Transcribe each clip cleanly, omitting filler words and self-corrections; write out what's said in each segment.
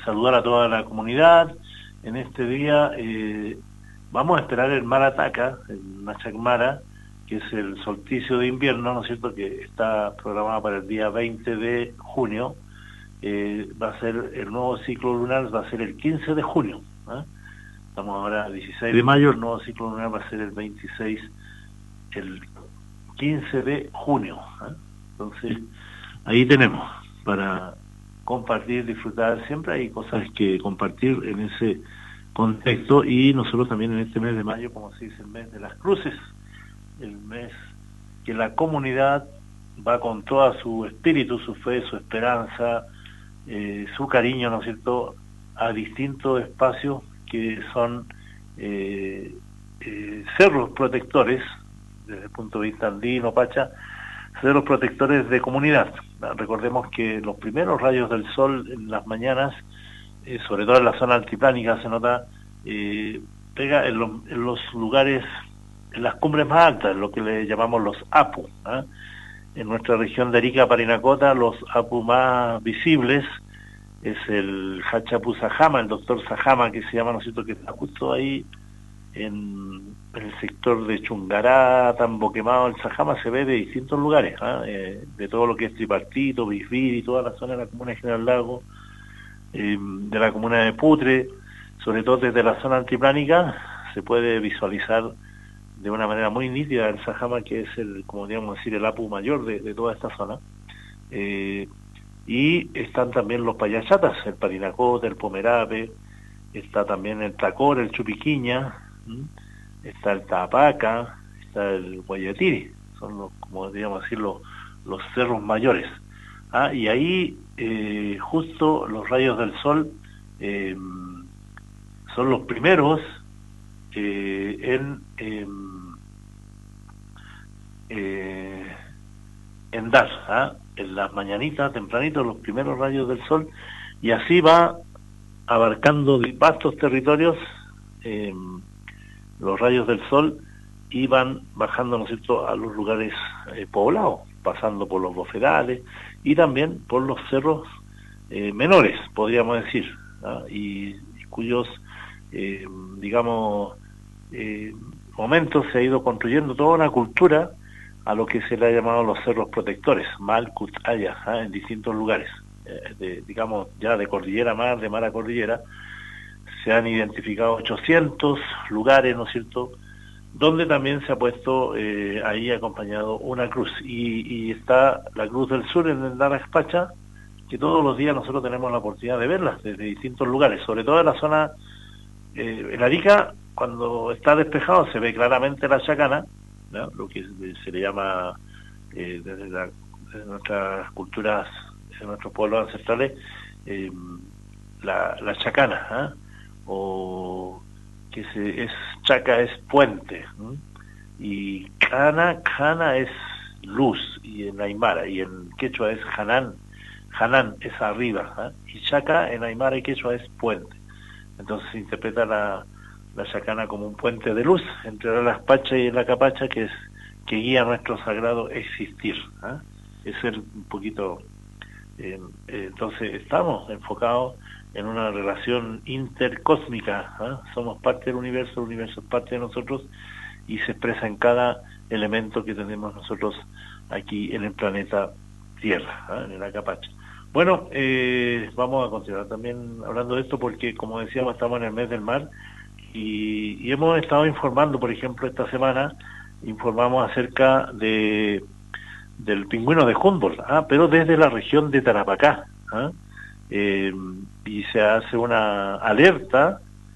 saludar a toda la comunidad. En este día vamos a esperar el Mara Ataca, el Machacmara, que es el solsticio de invierno, ¿no es cierto?, que está programado para el día 20 de junio. Va a ser el nuevo ciclo lunar, va a ser el 15 de junio. Estamos ahora a 16 de mayo, el nuevo ciclo lunar va a ser el 15 de junio. Entonces, ahí tenemos para compartir, disfrutar. Siempre hay cosas que compartir en ese contexto, y nosotros también en este mes de mayo, como se dice, el mes de las cruces, el mes que la comunidad va con toda su espíritu, su fe, su esperanza, su cariño, ¿no es cierto?, a distintos espacios que son cerros protectores, desde el punto de vista andino, pacha, cerros protectores de comunidad. Recordemos que los primeros rayos del sol en las mañanas, sobre todo en la zona altiplánica, se nota, pega en los lugares, en las cumbres más altas, lo que le llamamos los apu. En nuestra región de Arica, Parinacota, los apu más visibles es el Hachapu Sajama, el doctor Sajama, que se llama, ¿no es cierto?, que está justo ahí en el sector de Chungará, Tambo Quemado. El Sajama se ve de distintos lugares, de todo lo que es Tripartito, Bisbir y toda la zona de la comuna de General Lago, de la comuna de Putre, sobre todo desde la zona altiplánica, se puede visualizar de una manera muy nítida el Sajama, que es el, como digamos decir, el apu mayor de toda esta zona. Y están también los payachatas, el Parinacota, el Pomerape, está también el Tacor, el Chupiquiña, está el Tapaca, está el Guayatiri. Son los, como digamos decir, los cerros mayores. Y ahí justo los rayos del sol son los primeros en dar, en las mañanitas, tempranito, los primeros rayos del sol, y así va abarcando vastos territorios los rayos del sol, y van bajando, ¿no es cierto?, a los lugares poblados, pasando por los bofedales y también por los cerros menores, podríamos decir, y cuyos digamos momentos se ha ido construyendo toda una cultura a lo que se le ha llamado los cerros protectores, Malkut Aya, en distintos lugares, digamos ya de cordillera mar, de mar a cordillera. Se han identificado 800 lugares, ¿no es cierto?, donde también se ha puesto ahí acompañado una cruz, y está la Cruz del Sur en el Naraxpacha, que todos los días nosotros tenemos la oportunidad de verlas desde distintos lugares, sobre todo en la zona, en Arica, cuando está despejado se ve claramente la chacana, ¿no?, lo que se le llama desde nuestras culturas, de nuestros pueblos ancestrales, la chacana, o que chaca es puente, y cana es luz, y en aymara, y en quechua es hanán es arriba, y chaca en aymara y quechua es puente. Entonces se interpreta la chacana como un puente de luz entre la Aspacha y la Capacha, que guía nuestro sagrado existir. Es un poquito, entonces estamos enfocados en una relación intercósmica, somos parte del universo, el universo es parte de nosotros, y se expresa en cada elemento que tenemos nosotros aquí en el planeta Tierra, en la Capacha. Bueno, vamos a continuar también hablando de esto, porque como decíamos, estamos en el mes del mar, y hemos estado informando, por ejemplo, esta semana informamos acerca del pingüino de Humboldt, pero desde la región de Tarapacá, y se hace una alerta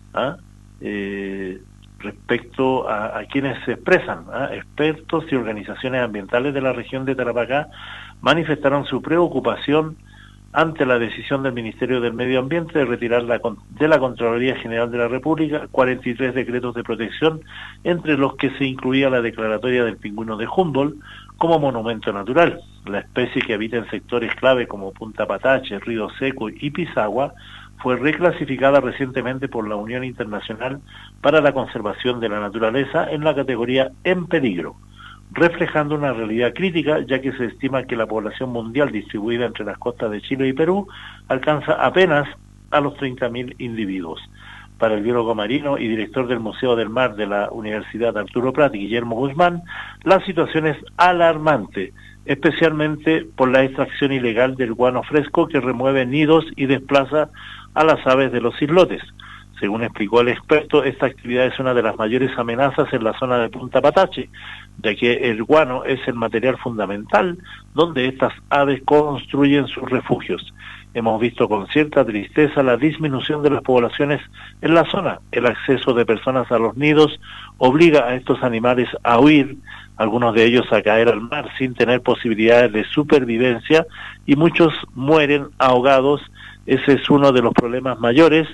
respecto a quienes se expresan. Expertos y organizaciones ambientales de la región de Tarapacá manifestaron su preocupación ante la decisión del Ministerio del Medio Ambiente de retirar de la Contraloría General de la República 43 decretos de protección, entre los que se incluía la declaratoria del pingüino de Humboldt como monumento natural. La especie, que habita en sectores clave como Punta Patache, Río Seco y Pisagua, fue reclasificada recientemente por la Unión Internacional para la Conservación de la Naturaleza en la categoría en peligro, reflejando una realidad crítica, ya que se estima que la población mundial distribuida entre las costas de Chile y Perú alcanza apenas a los 30.000 individuos. Para el biólogo marino y director del Museo del Mar de la Universidad Arturo Prat, Guillermo Guzmán, la situación es alarmante, especialmente por la extracción ilegal del guano fresco que remueve nidos y desplaza a las aves de los islotes. Según explicó el experto, esta actividad es una de las mayores amenazas en la zona de Punta Patache, ya que el guano es el material fundamental donde estas aves construyen sus refugios. Hemos visto con cierta tristeza la disminución de las poblaciones en la zona. El acceso de personas a los nidos obliga a estos animales a huir, algunos de ellos a caer al mar sin tener posibilidades de supervivencia y muchos mueren ahogados. Ese es uno de los problemas mayores,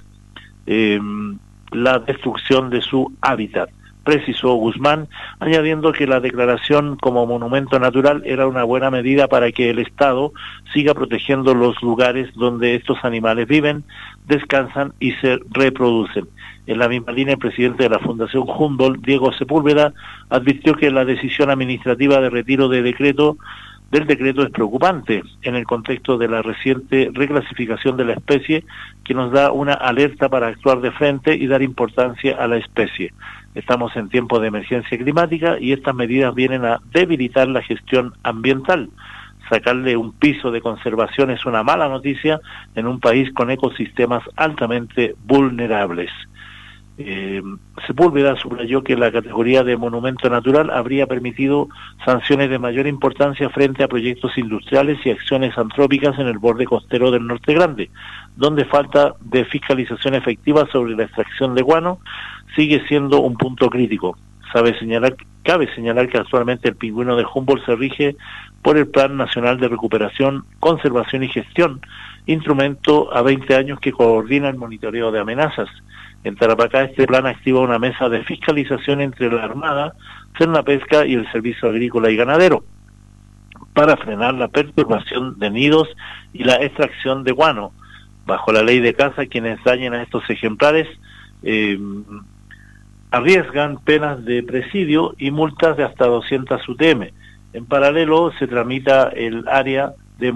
la destrucción de su hábitat, precisó Guzmán, añadiendo que la declaración como monumento natural era una buena medida para que el Estado siga protegiendo los lugares donde estos animales viven, descansan y se reproducen. En la misma línea, el presidente de la Fundación Humboldt, Diego Sepúlveda, advirtió que la decisión administrativa de retiro del decreto es preocupante en el contexto de la reciente reclasificación de la especie, que nos da una alerta para actuar de frente y dar importancia a la especie. Estamos en tiempos de emergencia climática y estas medidas vienen a debilitar la gestión ambiental. Sacarle un piso de conservación es una mala noticia en un país con ecosistemas altamente vulnerables. Sepúlveda subrayó que la categoría de monumento natural habría permitido sanciones de mayor importancia frente a proyectos industriales y acciones antrópicas en el borde costero del Norte Grande, donde falta de fiscalización efectiva sobre la extracción de guano sigue siendo un punto crítico. Cabe señalar que actualmente el pingüino de Humboldt se rige por el Plan Nacional de Recuperación, Conservación y Gestión, instrumento a 20 años que coordina el monitoreo de amenazas. En Tarapacá, este plan activa una mesa de fiscalización entre la Armada, Cernapesca y el Servicio Agrícola y Ganadero para frenar la perturbación de nidos y la extracción de guano. Bajo la ley de caza, quienes dañen a estos ejemplares arriesgan penas de presidio y multas de hasta 200 UTM. En paralelo, se tramita el área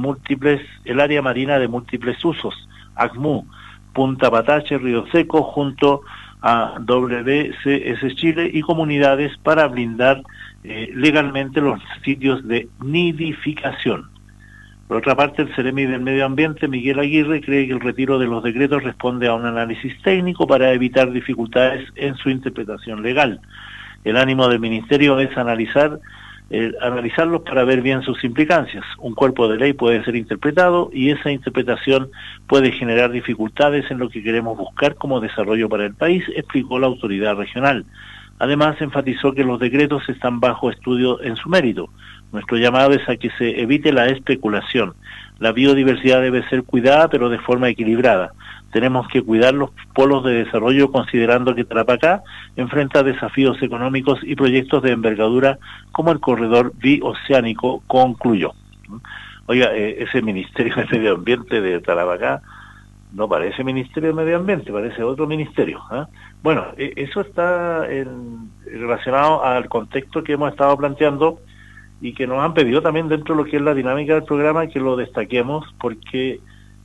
marina de múltiples usos, ACMU, Punta Patache, Río Seco, junto a WCS Chile y comunidades para blindar legalmente los sitios de nidificación. Por otra parte, el Ceremi del Medio Ambiente, Miguel Aguirre, cree que el retiro de los decretos responde a un análisis técnico para evitar dificultades en su interpretación legal. El ánimo del Ministerio es analizarlos para ver bien sus implicancias. Un cuerpo de ley puede ser interpretado y esa interpretación puede generar dificultades en lo que queremos buscar como desarrollo para el país, explicó la autoridad regional. Además, enfatizó que los decretos están bajo estudio en su mérito. Nuestro llamado es a que se evite la especulación. La biodiversidad debe ser cuidada, pero de forma equilibrada. Tenemos que cuidar los polos de desarrollo considerando que Tarapacá enfrenta desafíos económicos y proyectos de envergadura como el corredor bioceánico, concluyó. Oiga, ese Ministerio de Medio Ambiente de Tarapacá no parece Ministerio de Medio Ambiente, parece otro ministerio. Bueno, eso está relacionado al contexto que hemos estado planteando y que nos han pedido también dentro de lo que es la dinámica del programa que lo destaquemos, porque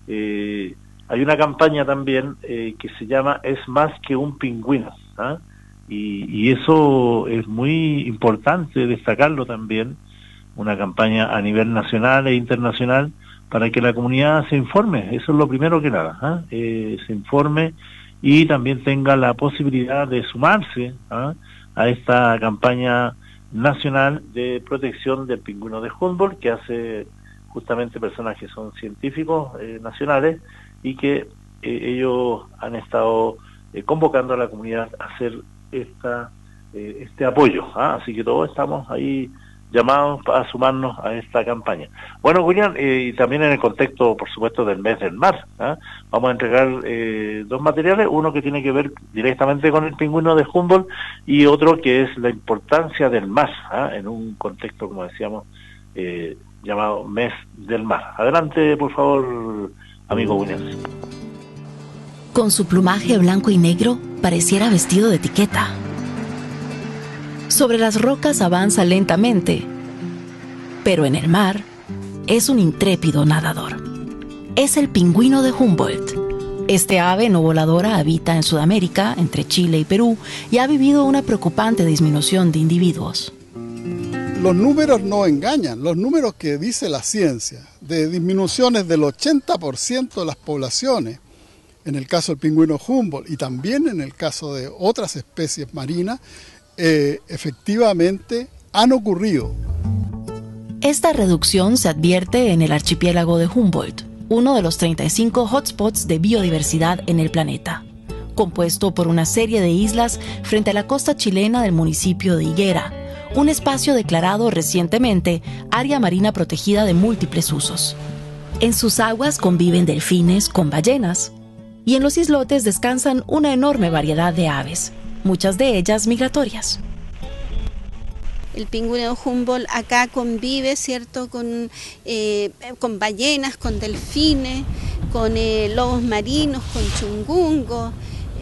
hay una campaña también que se llama Es más que un pingüino, y eso es muy importante destacarlo también, una campaña a nivel nacional e internacional para que la comunidad se informe. Eso es lo primero que nada, se informe y también tenga la posibilidad de sumarse a esta campaña nacional de protección del pingüino de Humboldt, que hace justamente personas que son científicos nacionales y que ellos han estado convocando a la comunidad a hacer este apoyo. Así que todos estamos ahí llamados a sumarnos a esta campaña. Bueno, William, y también en el contexto, por supuesto, del mes del mar, vamos a entregar dos materiales, uno que tiene que ver directamente con el pingüino de Humboldt y otro que es la importancia del mar, en un contexto, como decíamos, llamado mes del mar. Adelante, por favor, amigo William. Con su plumaje blanco y negro, pareciera vestido de etiqueta. Sobre las rocas avanza lentamente, pero en el mar es un intrépido nadador. Es el pingüino de Humboldt, Este ave no voladora habita en Sudamérica, entre Chile y Perú, y ha vivido una preocupante disminución de individuos. Los números no engañan, los números que dice la ciencia, de disminuciones del 80% de las poblaciones, en el caso del pingüino Humboldt y también en el caso de otras especies marinas, efectivamente han ocurrido. Esta reducción se advierte en el archipiélago de Humboldt, uno de los 35 hotspots de biodiversidad en el planeta, compuesto por una serie de islas frente a la costa chilena del municipio de Higuera, un espacio declarado recientemente área marina protegida de múltiples usos. En sus aguas conviven delfines con ballenas, y en los islotes descansan una enorme variedad de aves, muchas de ellas migratorias. El pingüino Humboldt acá convive, ¿cierto?, con ballenas, con delfines, con lobos marinos, con chungungos,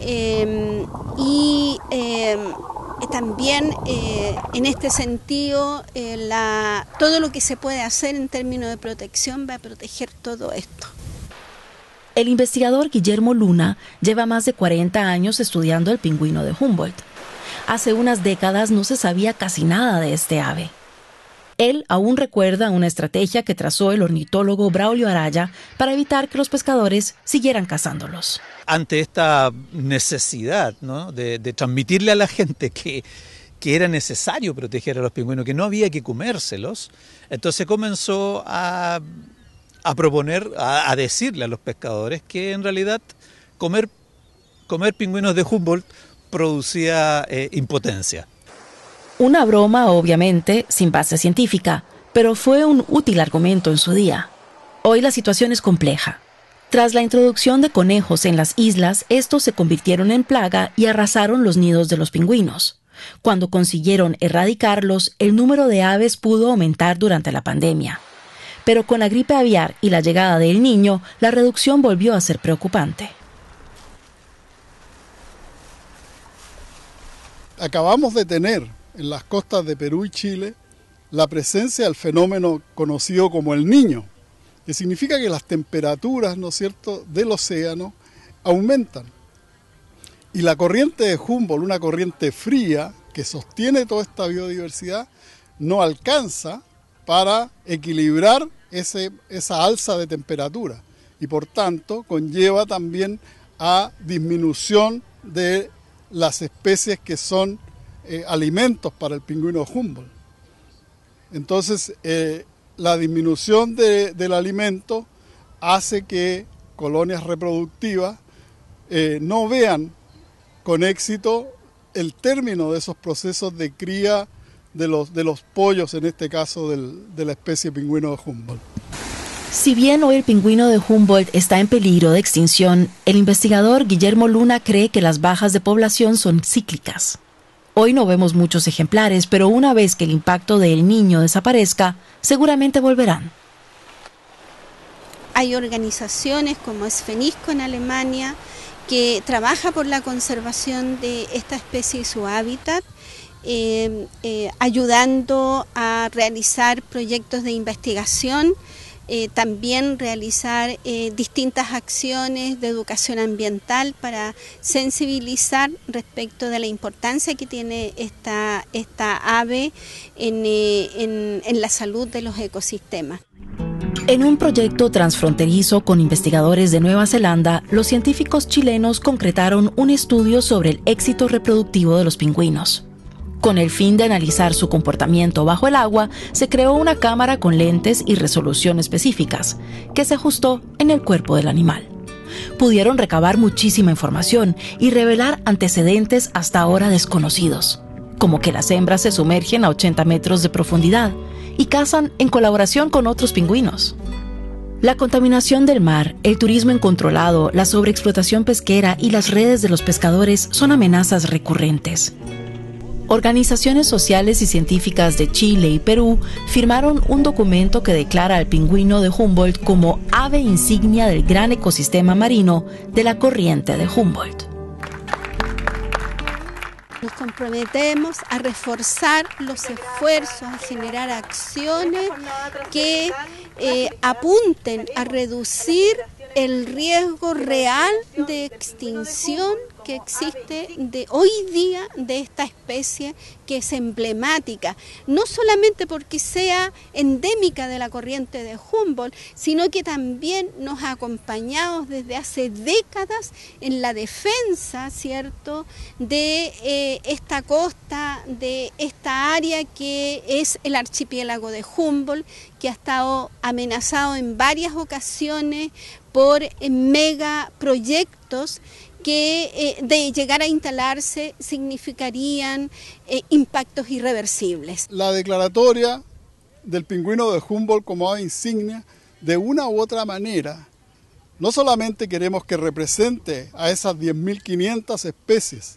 y también en este sentido todo lo que se puede hacer en términos de protección va a proteger todo esto. El investigador Guillermo Luna lleva más de 40 años estudiando el pingüino de Humboldt. Hace unas décadas no se sabía casi nada de este ave. Él aún recuerda una estrategia que trazó el ornitólogo Braulio Araya para evitar que los pescadores siguieran cazándolos. Ante esta necesidad, ¿no?, de transmitirle a la gente que era necesario proteger a los pingüinos, que no había que comérselos, entonces comenzó a proponer, a decirle a los pescadores que en realidad comer pingüinos de Humboldt producía impotencia. Una broma, obviamente, sin base científica, pero fue un útil argumento en su día. Hoy la situación es compleja. Tras la introducción de conejos en las islas, estos se convirtieron en plaga y arrasaron los nidos de los pingüinos. Cuando consiguieron erradicarlos, el número de aves pudo aumentar durante la pandemia. Pero con la gripe aviar y la llegada del Niño, la reducción volvió a ser preocupante. Acabamos de tener en las costas de Perú y Chile la presencia del fenómeno conocido como el Niño, que significa que las temperaturas, ¿no es cierto?, del océano aumentan. Y la corriente de Humboldt, una corriente fría que sostiene toda esta biodiversidad, no alcanza para equilibrar esa alza de temperatura y por tanto conlleva también a disminución de las especies que son alimentos para el pingüino Humboldt. Entonces, la disminución del alimento hace que colonias reproductivas no vean con éxito el término de esos procesos de cría de los pollos, en este caso de la especie pingüino de Humboldt. Si bien hoy el pingüino de Humboldt está en peligro de extinción, el investigador Guillermo Luna cree que las bajas de población son cíclicas. Hoy no vemos muchos ejemplares, pero una vez que el impacto del Niño desaparezca, seguramente volverán. Hay organizaciones como Esfenisco en Alemania que trabaja por la conservación de esta especie y su hábitat, ayudando a realizar proyectos de investigación, también realizar distintas acciones de educación ambiental para sensibilizar respecto de la importancia que tiene esta ave en la salud de los ecosistemas. En un proyecto transfronterizo con investigadores de Nueva Zelanda, los científicos chilenos concretaron un estudio sobre el éxito reproductivo de los pingüinos. Con el fin de analizar su comportamiento bajo el agua, se creó una cámara con lentes y resolución específicas, que se ajustó en el cuerpo del animal. Pudieron recabar muchísima información y revelar antecedentes hasta ahora desconocidos, como que las hembras se sumergen a 80 metros de profundidad y cazan en colaboración con otros pingüinos. La contaminación del mar, el turismo incontrolado, la sobreexplotación pesquera y las redes de los pescadores son amenazas recurrentes. Organizaciones sociales y científicas de Chile y Perú firmaron un documento que declara al pingüino de Humboldt como ave insignia del gran ecosistema marino de la corriente de Humboldt. Nos comprometemos a reforzar los esfuerzos, a generar acciones que apunten a reducir el riesgo real de extinción que existe de hoy día de esta especie que es emblemática, no solamente porque sea endémica de la corriente de Humboldt, sino que también nos ha acompañado desde hace décadas en la defensa, ¿cierto?, de esta costa, de esta área que es el archipiélago de Humboldt, que ha estado amenazado en varias ocasiones por megaproyectos que de llegar a instalarse significarían impactos irreversibles. La declaratoria del pingüino de Humboldt como ave insignia, de una u otra manera, no solamente queremos que represente a esas 10.500 especies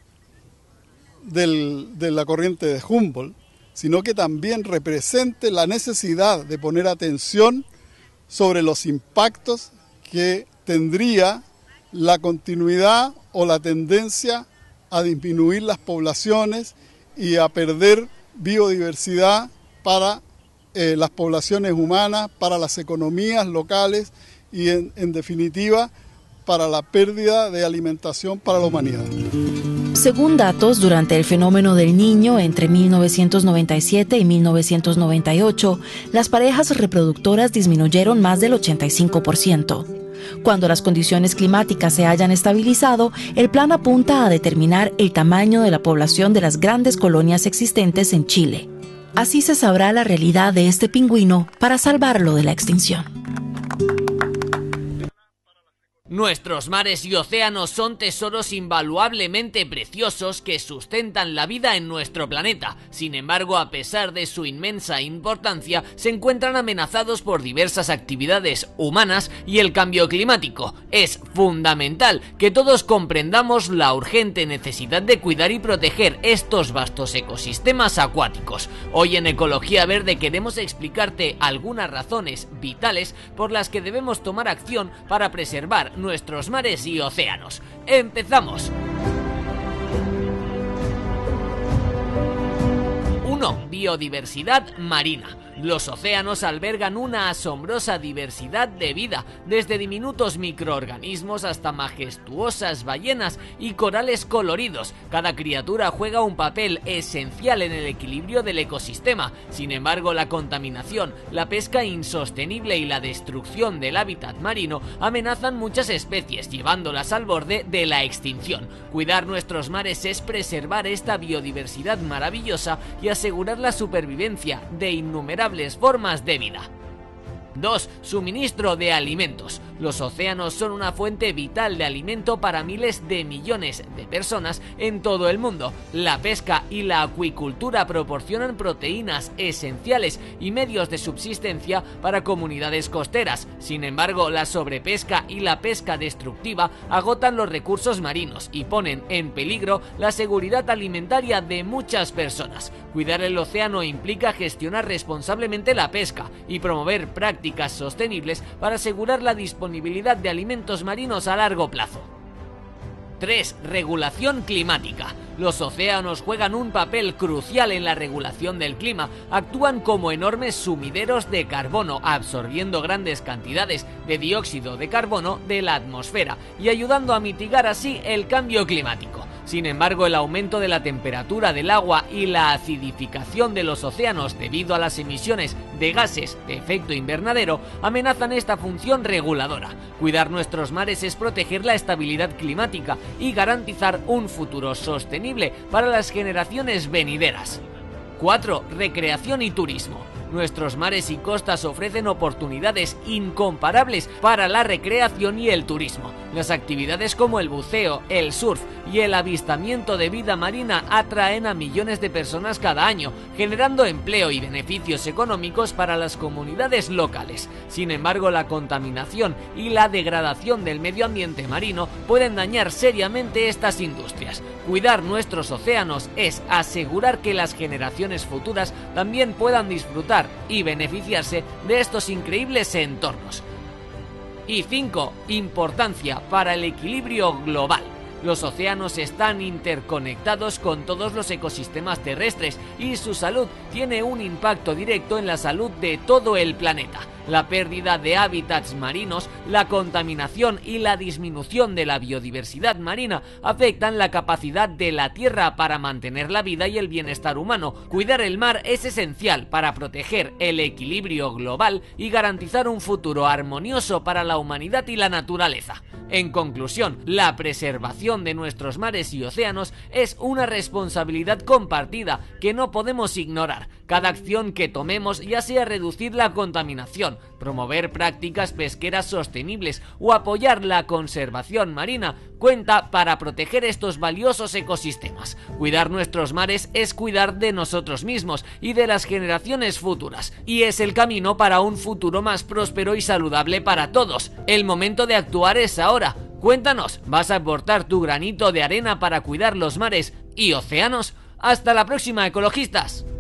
de la corriente de Humboldt, sino que también represente la necesidad de poner atención sobre los impactos que tendría la continuidad o la tendencia a disminuir las poblaciones y a perder biodiversidad para las poblaciones humanas, para las economías locales y en definitiva para la pérdida de alimentación para la humanidad. Según datos, durante el fenómeno del Niño entre 1997 y 1998, las parejas reproductoras disminuyeron más del 85%. Cuando las condiciones climáticas se hayan estabilizado, el plan apunta a determinar el tamaño de la población de las grandes colonias existentes en Chile. Así se sabrá la realidad de este pingüino para salvarlo de la extinción. Nuestros mares y océanos son tesoros invaluablemente preciosos que sustentan la vida en nuestro planeta. Sin embargo, a pesar de su inmensa importancia, se encuentran amenazados por diversas actividades humanas y el cambio climático. Es fundamental que todos comprendamos la urgente necesidad de cuidar y proteger estos vastos ecosistemas acuáticos. Hoy en Ecología Verde queremos explicarte algunas razones vitales por las que debemos tomar acción para preservar nuestros mares y océanos. ¡Empezamos! 1. Biodiversidad marina. Los océanos albergan una asombrosa diversidad de vida, desde diminutos microorganismos hasta majestuosas ballenas y corales coloridos. Cada criatura juega un papel esencial en el equilibrio del ecosistema. Sin embargo, la contaminación, la pesca insostenible y la destrucción del hábitat marino amenazan muchas especies, llevándolas al borde de la extinción. Cuidar nuestros mares es preservar esta biodiversidad maravillosa y asegurar la supervivencia de innumerables formas de vida. 2. Suministro de alimentos. Los océanos son una fuente vital de alimento para miles de millones de personas en todo el mundo. La pesca y la acuicultura proporcionan proteínas esenciales y medios de subsistencia para comunidades costeras. Sin embargo, la sobrepesca y la pesca destructiva agotan los recursos marinos y ponen en peligro la seguridad alimentaria de muchas personas. Cuidar el océano implica gestionar responsablemente la pesca y promover prácticas sostenibles para asegurar la disponibilidad de alimentos marinos a largo plazo. 3. Regulación climática. Los océanos juegan un papel crucial en la regulación del clima. Actúan como enormes sumideros de carbono, absorbiendo grandes cantidades de dióxido de carbono de la atmósfera y ayudando a mitigar así el cambio climático. Sin embargo, el aumento de la temperatura del agua y la acidificación de los océanos debido a las emisiones de gases de efecto invernadero amenazan esta función reguladora. Cuidar nuestros mares es proteger la estabilidad climática y garantizar un futuro sostenible para las generaciones venideras. 4. Recreación y turismo. Nuestros mares y costas ofrecen oportunidades incomparables para la recreación y el turismo. Las actividades como el buceo, el surf y el avistamiento de vida marina atraen a millones de personas cada año, generando empleo y beneficios económicos para las comunidades locales. Sin embargo, la contaminación y la degradación del medio ambiente marino pueden dañar seriamente estas industrias. Cuidar nuestros océanos es asegurar que las generaciones futuras también puedan disfrutar y beneficiarse de estos increíbles entornos. Y 5. Importancia para el equilibrio global. Los océanos están interconectados con todos los ecosistemas terrestres y su salud tiene un impacto directo en la salud de todo el planeta. La pérdida de hábitats marinos, la contaminación y la disminución de la biodiversidad marina afectan la capacidad de la Tierra para mantener la vida y el bienestar humano. Cuidar el mar es esencial para proteger el equilibrio global y garantizar un futuro armonioso para la humanidad y la naturaleza. En conclusión, la preservación de nuestros mares y océanos es una responsabilidad compartida que no podemos ignorar. Cada acción que tomemos, ya sea reducir la contaminación, promover prácticas pesqueras sostenibles o apoyar la conservación marina, cuenta para proteger estos valiosos ecosistemas. Cuidar nuestros mares es cuidar de nosotros mismos y de las generaciones futuras, y es el camino para un futuro más próspero y saludable para todos. El momento de actuar es ahora. Cuéntanos, ¿vas a aportar tu granito de arena para cuidar los mares y océanos? ¡Hasta la próxima, ecologistas!